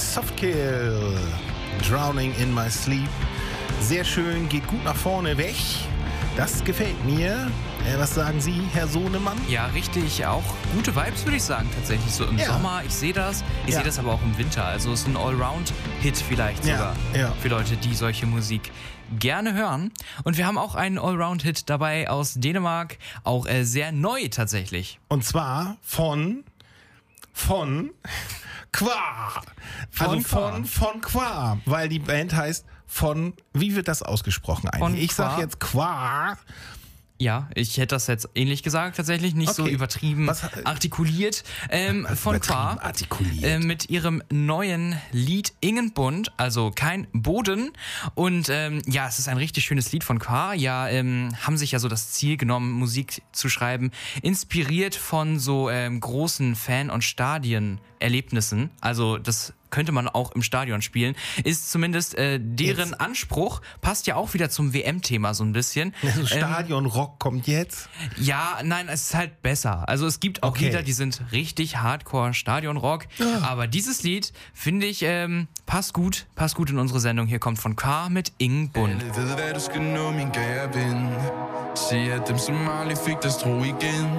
Softkill, Drowning in My Sleep. Sehr schön, geht gut nach vorne weg. Das gefällt mir. Was sagen Sie, Herr Sohnemann? Ja, richtig. Auch gute Vibes, würde ich sagen, tatsächlich. So im Sommer, ich sehe das. Ich sehe das aber auch im Winter. Also es ist ein Allround-Hit vielleicht sogar für Leute, die solche Musik gerne hören. Und wir haben auch einen Allround-Hit dabei aus Dänemark. Auch sehr neu tatsächlich. Und zwar von Qua. Von Qua. Weil die Band heißt wie wird das ausgesprochen eigentlich? Ich sag jetzt Qua. Ja, ich hätte das jetzt ähnlich gesagt, tatsächlich. Nicht so übertrieben artikuliert. Von Qua. Mit ihrem neuen Lied Ingenbund, also kein Boden. Und es ist ein richtig schönes Lied von Qua. Ja, haben sich ja so das Ziel genommen, Musik zu schreiben, inspiriert von so großen Fan- und Stadienerlebnissen. Also das könnte man auch im Stadion spielen, ist zumindest deren Anspruch, passt ja auch wieder zum WM-Thema so ein bisschen. Also Stadion-Rock kommt jetzt? Ja, nein, es ist halt besser. Also es gibt auch Lieder, die sind richtig Hardcore Stadion-Rock, aber dieses Lied, finde ich, passt gut in unsere Sendung. Hier kommt von K mit Ingenbund. Alle ved, hvad du skal nå, min gave ven. Se at dem som aldrig fik deres tro igen.